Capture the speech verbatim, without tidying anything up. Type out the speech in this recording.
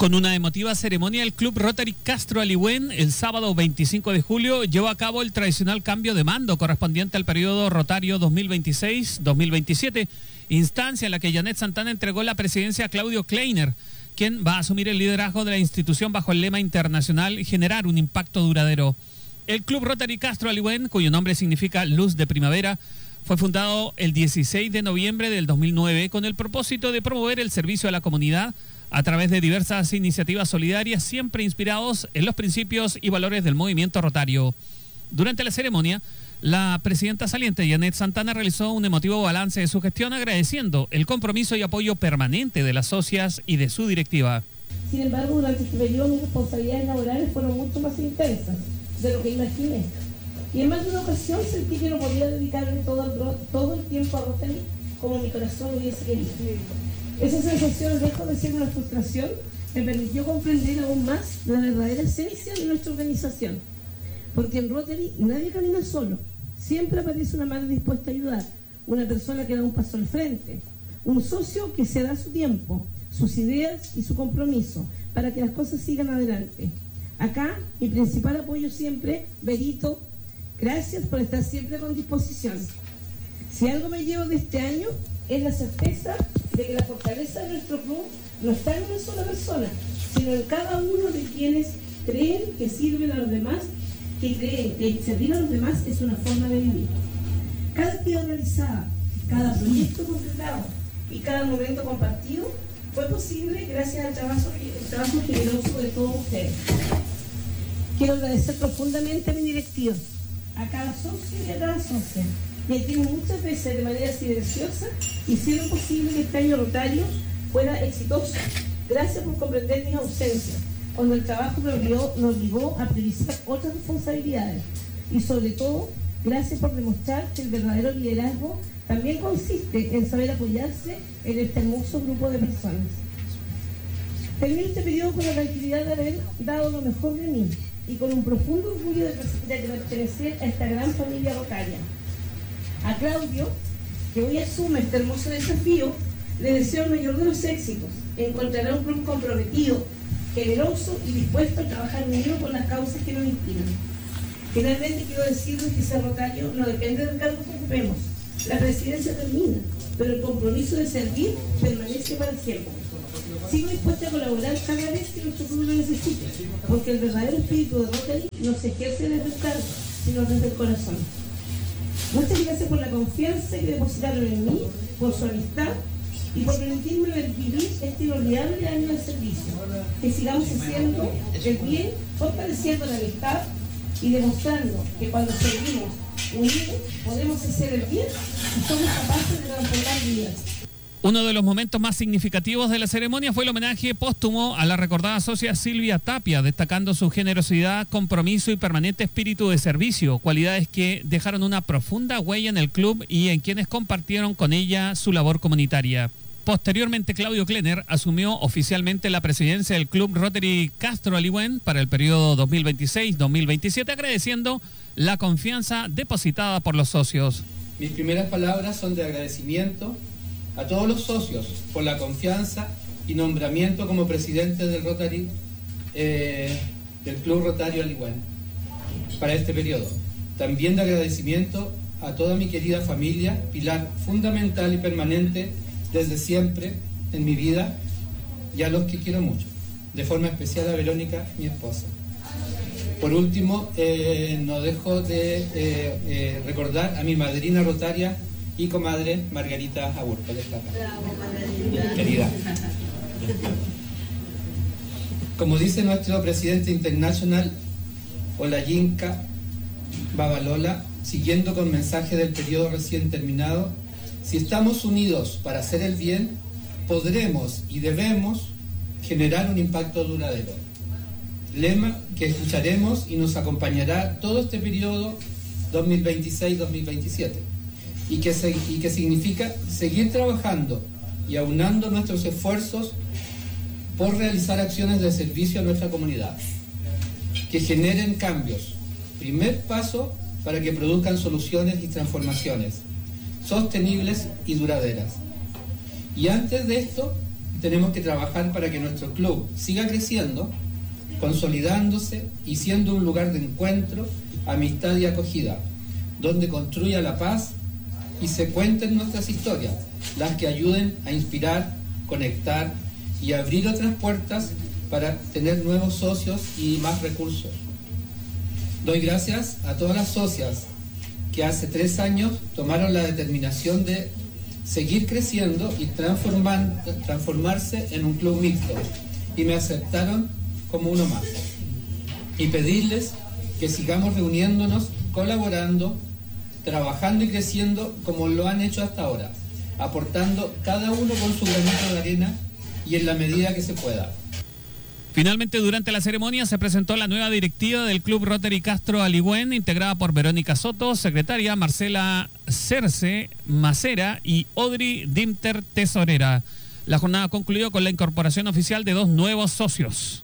Con una emotiva ceremonia, el Club Rotary Castro Alihuén, el sábado veinticinco de julio, llevó a cabo el tradicional cambio de mando correspondiente al periodo rotario dos mil veintiséis dos mil veintisiete, instancia en la que Janet Santana entregó la presidencia a Claudio Kleiner, quien va a asumir el liderazgo de la institución bajo el lema internacional Generar un impacto duradero. El Club Rotary Castro Alihuén, cuyo nombre significa Luz de Primavera, fue fundado el dieciséis de noviembre del dos mil nueve con el propósito de promover el servicio a la comunidad a través de diversas iniciativas solidarias, siempre inspirados en los principios y valores del movimiento rotario. Durante la ceremonia, la presidenta saliente Janet Santana realizó un emotivo balance de su gestión, agradeciendo el compromiso y apoyo permanente de las socias y de su directiva. Sin embargo, durante este periodo mis responsabilidades laborales fueron mucho más intensas de lo que imaginé. Y en más de una ocasión sentí que no podía dedicarle todo el, todo el tiempo a Rotary como mi corazón hubiese querido. Esa sensación, lejos de ser una frustración, me permitió comprender aún más la verdadera esencia de nuestra organización. Porque en Rotary nadie camina solo. Siempre aparece una mano dispuesta a ayudar, una persona que da un paso al frente, un socio que se da su tiempo, sus ideas y su compromiso para que las cosas sigan adelante. Acá, mi principal apoyo siempre, Berito, gracias por estar siempre con disposición. Si algo me llevo de este año es la certeza de que la fortaleza de nuestro club no está en una sola persona, sino en cada uno de quienes creen que sirven a los demás, que creen que servir a los demás es una forma de vivir. Cada actividad realizada, cada proyecto concretado y cada momento compartido fue posible gracias al trabajo, el trabajo generoso de todos ustedes. Quiero agradecer profundamente a mi directiva, a cada socio y a cada socia, y a quienes muchas veces de manera silenciosa hicieron posible que este año rotario fuera exitoso. Gracias por comprender mis ausencias, cuando el trabajo me obligó, me obligó a priorizar otras responsabilidades. Y sobre todo, gracias por demostrar que el verdadero liderazgo también consiste en saber apoyarse en este hermoso grupo de personas. Termino este periodo con la tranquilidad de haber dado lo mejor de mí y con un profundo orgullo de, de pertenecer a esta gran familia rotaria. A Claudio, que hoy asume este hermoso desafío, le deseo el mayor de los éxitos. Encontrará un club comprometido, generoso y dispuesto a trabajar unido con las causas que nos inspiran. Finalmente quiero decirles que ser rotario no depende del cargo que ocupemos. La presidencia termina, pero el compromiso de servir permanece para siempre. Sigo dispuesta a colaborar cada vez que nuestro club lo necesite, porque el verdadero espíritu de Rotary no se ejerce desde el cargo, sino desde el corazón. Muchas gracias por la confianza que depositaron en mí, por su amistad y por permitirme vivir este inolvidable año de servicio. Que sigamos haciendo el bien, fortaleciendo la amistad y demostrando que cuando servimos unidos podemos hacer el bien y somos capaces de transformar vidas. Uno de los momentos más significativos de la ceremonia fue el homenaje póstumo a la recordada socia Silvia Tapia, destacando su generosidad, compromiso y permanente espíritu de servicio, cualidades que dejaron una profunda huella en el club y en quienes compartieron con ella su labor comunitaria. Posteriormente, Claudio Kleiner asumió oficialmente la presidencia del Club Rotary Castro Alihuén para el periodo dos mil veintiséis dos mil veintisiete, agradeciendo la confianza depositada por los socios. Mis primeras palabras son de agradecimiento a todos los socios por la confianza y nombramiento como presidente del Rotary, eh, del Club Rotario Alihuén para este periodo. También de agradecimiento a toda mi querida familia, pilar fundamental y permanente desde siempre en mi vida, y a los que quiero mucho, de forma especial a Verónica, mi esposa. Por último, eh, no dejo de eh, eh, recordar a mi madrina rotaria y comadre Margarita Aburto de esta querida. Como dice nuestro presidente internacional Olayinka Babalola, siguiendo con mensaje del periodo recién terminado, si estamos unidos para hacer el bien, podremos y debemos generar un impacto duradero. Lema que escucharemos y nos acompañará todo este periodo dos mil veintiséis dos mil veintisiete. Y que, se, y que significa seguir trabajando y aunando nuestros esfuerzos por realizar acciones de servicio a nuestra comunidad, que generen cambios. Primer paso para que produzcan soluciones y transformaciones sostenibles y duraderas. Y antes de esto, tenemos que trabajar para que nuestro club siga creciendo, consolidándose y siendo un lugar de encuentro, amistad y acogida, donde construya la paz y se cuenten nuestras historias, las que ayuden a inspirar, conectar y abrir otras puertas para tener nuevos socios y más recursos. Doy gracias a todas las socias que hace tres años tomaron la determinación de seguir creciendo y transformar, transformarse en un club mixto y me aceptaron como uno más. Y pedirles que sigamos reuniéndonos, colaborando, trabajando y creciendo como lo han hecho hasta ahora, aportando cada uno con su granito de arena y en la medida que se pueda. Finalmente, durante la ceremonia se presentó la nueva directiva del Club Rotary Castro Aligüén, integrada por Verónica Soto, secretaria, Marcela Cerce Macera y Audrey Dimter, tesorera. La jornada concluyó con la incorporación oficial de dos nuevos socios.